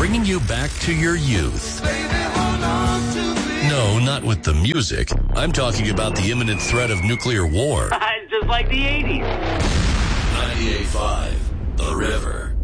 bringing you back to your youth. No, not with the music. I'm talking about the imminent threat of nuclear war. It's just like the 80s. 98.5, The River.